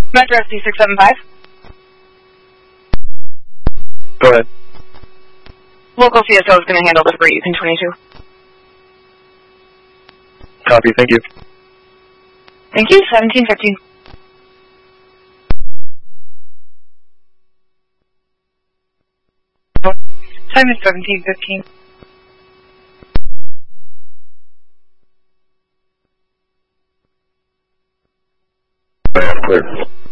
Metro C675. Go ahead. Local CSO is going to handle this for you, pin 22. Copy, thank you. Thank you, 1715. Time is 17:15. Clear.